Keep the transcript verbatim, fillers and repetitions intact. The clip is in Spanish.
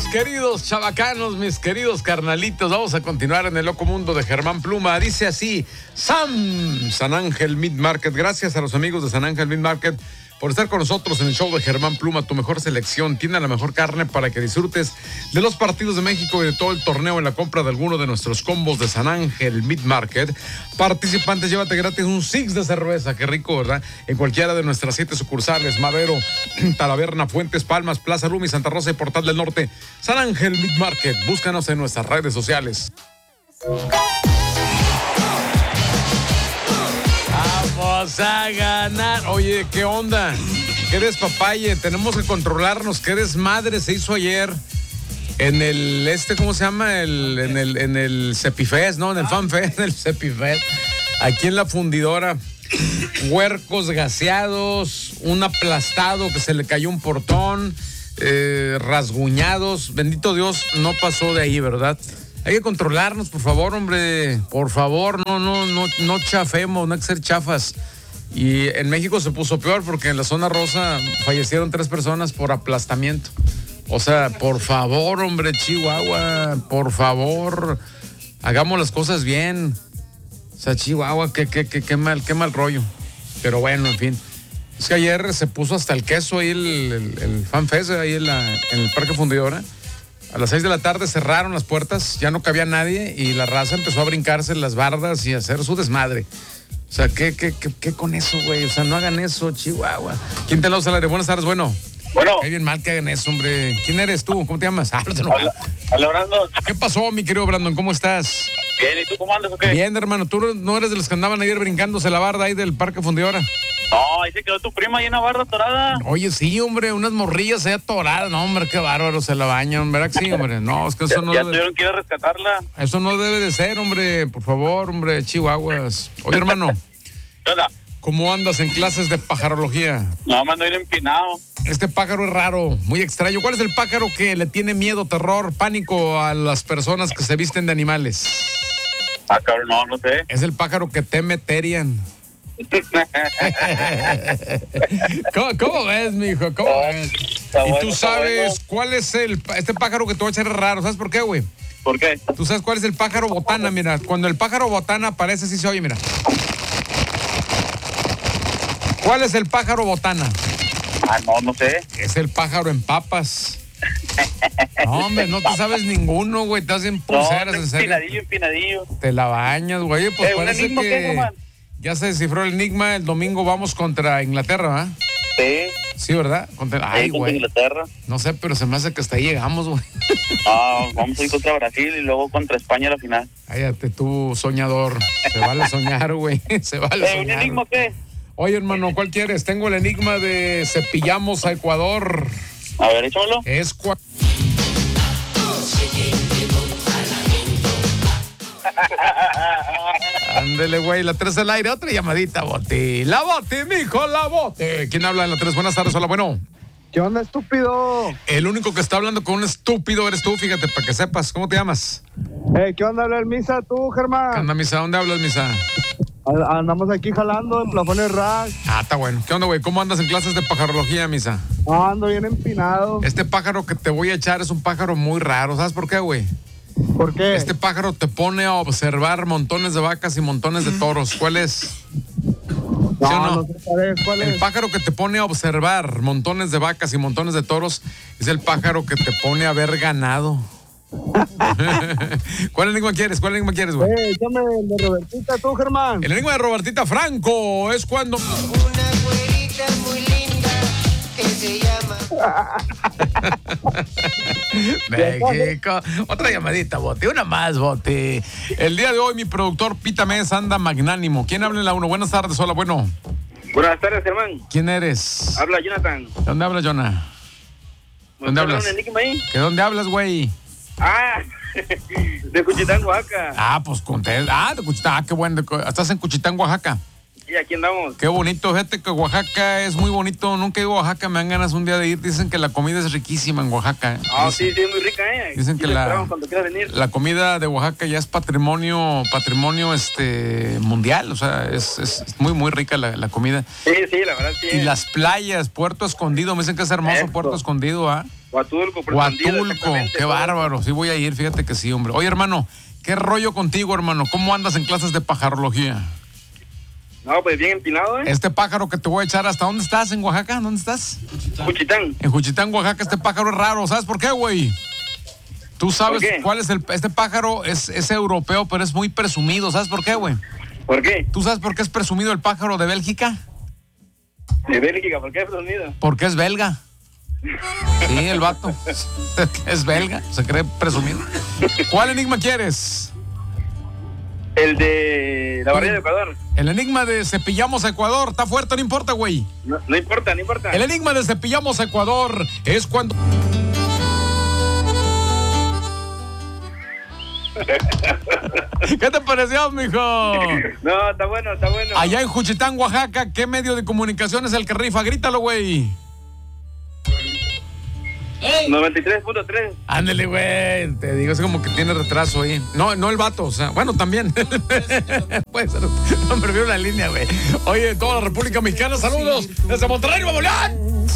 queridos chavacanos, mis queridos carnalitos, vamos a continuar en el loco mundo de Germán Pluma. Dice así, Sam, San Ángel Meat Market. Gracias a los amigos de San Ángel Meat Market por estar con nosotros en el show de Germán Pluma, tu mejor selección. Tiene la mejor carne para que disfrutes de los partidos de México y de todo el torneo en la compra de alguno de nuestros combos de San Ángel Meat Market. Participantes, llévate gratis un six de cerveza, qué rico, ¿verdad? En cualquiera de nuestras siete sucursales, Madero, Talaverna, Fuentes, Palmas, Plaza Lumi, Santa Rosa y Portal del Norte. San Ángel Meat Market, búscanos en nuestras redes sociales. Vamos a ganar. Oye, ¿qué onda? ¿Qué despapalle? Tenemos que controlarnos. ¿Qué desmadre se hizo ayer en el, este, ¿cómo se llama? El, en el, en el Cepifest, ¿no? En el FanFest, en el Cepifest. Aquí en la fundidora. Huercos gaseados, un aplastado que se le cayó un portón, eh, rasguñados. Bendito Dios, no pasó de ahí, ¿verdad? Hay que controlarnos, por favor, hombre. Por favor, no, no, no, no chafemos, no hay que ser chafas. Y en México se puso peor porque en la zona rosa fallecieron tres personas por aplastamiento. O sea, por favor, hombre, Chihuahua, por favor, hagamos las cosas bien. O sea, Chihuahua, qué, qué, qué, qué mal, qué mal rollo. Pero bueno, en fin. Es que ayer se puso hasta el queso ahí el, el, el FanFest, ahí en, la, en el Parque Fundidora. A las seis de la tarde cerraron las puertas, ya no cabía nadie y la raza empezó a brincarse las bardas y a hacer su desmadre. O sea, ¿qué, qué, qué, qué con eso, güey? O sea, no hagan eso, Chihuahua. ¿Quién te la usa al aire? Buenas tardes, bueno. Bueno. Qué bien mal que hagan eso, hombre. ¿Quién eres tú? ¿Cómo te llamas? Ah, no te lo... Hola, hola, Brandon. ¿Qué pasó, mi querido Brandon? ¿Cómo estás? Bien, ¿y tú cómo andas o qué? Bien, hermano. ¿Tú no eres de los que andaban ayer brincándose la barda ahí del Parque Fundidora? No, ahí se quedó tu prima ahí en la barra atorada. Oye, sí, hombre, unas morrillas ahí atoradas. No, hombre, qué bárbaro, se la bañan, ¿verdad que sí, hombre? No, es que eso ya, no ya debe... tuvieron que ir a rescatarla. Eso no debe de ser, hombre. Por favor, hombre, Chihuahuas. Oye, hermano. ¿Qué onda? ¿Cómo andas en clases de pajarología? No, me ando ir empinado. Este pájaro es raro, muy extraño. ¿Cuál es el pájaro que le tiene miedo, terror, pánico a las personas que se visten de animales? Ah, cabrón, no, no sé. Es el pájaro que teme Terian. ¿Cómo, ¿Cómo ves, mijo? ¿Cómo ves? Está Y bueno, tú está sabes bueno. cuál es el... Este pájaro que te voy a echar es raro. ¿Sabes por qué, güey? ¿Por qué? ¿Tú sabes cuál es el pájaro botana? Mira, cuando el pájaro botana aparece, sí se oye, mira. ¿Cuál es el pájaro botana? Ah, no, no sé. Es el pájaro en papas. No, hombre, no te sabes ninguno, güey. Te hacen pulseras, no, en serio. empinadillo, empinadillo. Te la bañas, güey. Pues Eh, ¿un parece enigma qué, que Germán? ya se descifró el enigma. El domingo vamos contra Inglaterra, ¿verdad? Sí. Sí, ¿verdad? Contra... Ay, Ahí contra güey. Inglaterra. No sé, pero se me hace que hasta ahí llegamos, güey. Ah, vamos a ir contra Brasil y luego contra España a la final. Cállate tú, soñador. Se vale soñar, güey. Se vale Eh, ¿un soñar. enigma qué? Oye, hermano, ¿cuál quieres? Tengo el enigma de cepillamos a Ecuador. A ver, échamelo. Es cua... Ándele, güey, la tres al aire. Otra llamadita, Boti. La Boti, mijo, la Boti. ¿Quién habla en la tres? Buenas tardes, hola, bueno. ¿Qué onda, estúpido? El único que está hablando con un estúpido eres tú, fíjate, para que sepas. ¿Cómo te llamas? Eh, ¿Qué onda, habla el Misa, tú, ¿Qué Germán? onda, Misa? ¿Dónde hablas, Misa? A- Andamos aquí jalando en plafones rack. Ah, está bueno. ¿Qué onda, güey? ¿Cómo andas en clases de pajarología, Misa? Ando bien empinado. Este pájaro que te voy a echar es un pájaro muy raro. ¿Sabes por qué, güey? ¿Por qué? Este pájaro te pone a observar montones de vacas y montones de toros. ¿Cuál es? no, ¿sí o no? no sé cuál es. ¿Cuál El es? pájaro que te pone a observar montones de vacas y montones de toros es el pájaro que te pone a ver ganado. ¿Cuál enigma quieres? ¿Cuál enigma quieres, güey? Eh, échame el de Robertita, tú, Germán. El enigma de Robertita Franco es cuando... Una güerita muy linda que se llama... México. Otra llamadita, Boti. Una más, Boti. El día de hoy mi productor Pita Mes anda magnánimo. ¿Quién habla en la uno? Buenas tardes, hola, bueno. Buenas tardes, Germán. ¿Quién eres? Habla Jonathan. ¿De dónde hablas, Jonah? ¿Dónde hablas? ¿Un enigma ahí? ¿De dónde hablas, güey? Ah, de Cuchitán, Oaxaca. Ah, pues conté. Ah, de Cuchitán. Ah, qué bueno. de- Estás en Cuchitán, Oaxaca. Sí, aquí andamos. Qué bonito, fíjate que Oaxaca es muy bonito. Nunca he ido a Oaxaca, me dan ganas un día de ir. Dicen que la comida es riquísima en Oaxaca. ¿eh? Ah, Dicen, sí, sí, es muy rica, ¿eh? Dicen Aquí que te la, esperamos cuando quieras venir. la comida de Oaxaca ya es patrimonio, patrimonio este mundial. O sea, es, es muy, muy rica la, la comida. Sí, sí, la verdad, sí. Y las playas, Puerto Escondido, me dicen que es hermoso Eso. Puerto Escondido, ¿ah? Huatulco, Puerto Escondido, Huatulco, exactamente, qué todo. bárbaro. Sí voy a ir, fíjate que sí, hombre. Oye, hermano, ¿qué rollo contigo, hermano? ¿Cómo andas en clases de pajarología? No, pues bien empinado, ¿eh? Este pájaro que te voy a echar, ¿hasta dónde estás? ¿En Oaxaca? ¿Dónde estás? Juchitán. En Juchitán, Oaxaca, este pájaro es raro. ¿Sabes por qué, güey? Tú sabes ¿Por qué? cuál es el... Este pájaro es, es europeo, pero es muy presumido. ¿Sabes por qué, güey? ¿Por qué? ¿Tú sabes por qué es presumido el pájaro de Bélgica? De Bélgica, ¿por qué es unido? Porque es belga. Sí, el vato. Es belga, se cree presumido. ¿Cuál enigma quieres? El de la barrera de Ecuador. El enigma de Cepillamos a Ecuador. Está fuerte, no importa, güey. No, no importa, no importa. El enigma de Cepillamos a Ecuador es cuando... ¿Qué te pareció, mijo? No, está bueno, está bueno. Allá en Juchitán, Oaxaca, ¿qué medio de comunicación es el que rifa? Grítalo, güey. noventa y tres punto tres. Ándale, güey. Te digo, es como que tiene retraso ahí. No, no el vato, o sea, bueno, también. Puede ser. No, me vio la línea, güey. Oye, toda la República Mexicana, saludos desde Monterrey, Nuevo León.